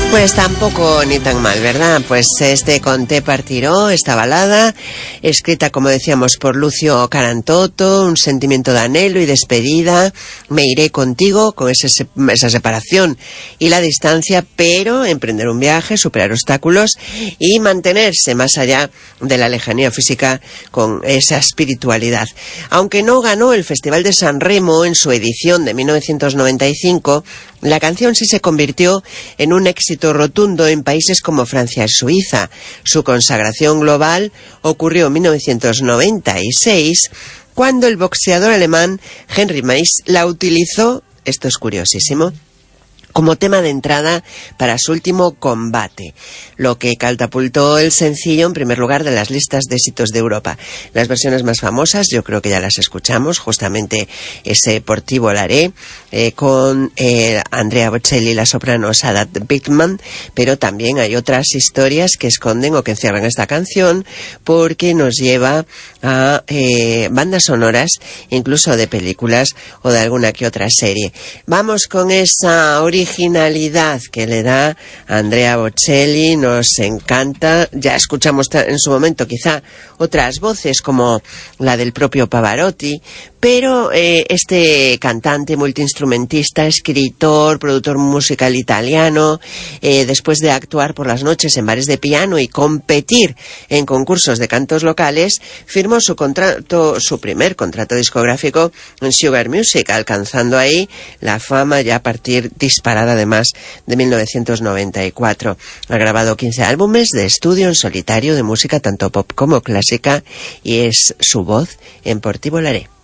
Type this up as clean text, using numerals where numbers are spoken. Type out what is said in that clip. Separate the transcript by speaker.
Speaker 1: Pues tampoco ni tan mal, ¿verdad? Pues Conté partiró, esta balada, escrita, como decíamos, por Lucio Carantoto, un sentimiento de anhelo y despedida. Me iré contigo, con esa separación y la distancia, pero emprender un viaje, superar obstáculos y mantenerse más allá de la lejanía física con esa espiritualidad. Aunque no ganó el Festival de San Remo en su edición de 1995, la canción sí se convirtió en un éxito rotundo en países como Francia y Suiza. Su consagración global ocurrió en 1996, cuando el boxeador alemán Henry Mays la utilizó, esto es curiosísimo, como tema de entrada para su último combate, lo que catapultó el sencillo en primer lugar de las listas de éxitos de Europa. Las versiones más famosas, yo creo que ya las escuchamos, justamente ese Por ti volaré, con Andrea Bocelli y la soprano Sadat Bigman, pero también hay otras historias que esconden o que encierran esta canción, porque nos lleva a bandas sonoras, incluso de películas o de alguna que otra serie. Vamos con esa originalidad que le da Andrea Bocelli, nos encanta. Ya escuchamos en su momento quizá otras voces como la del propio Pavarotti, pero este cantante, multiinstrumentista, escritor, productor musical italiano, después de actuar por las noches en bares de piano y competir en concursos de cantos locales, firmó su primer contrato discográfico en Sugar Music, alcanzando ahí la fama ya a partir disparada además de 1994. Ha grabado 15 álbumes de estudio en solitario de música tanto pop como clásica, y es su voz en Por ti volaré.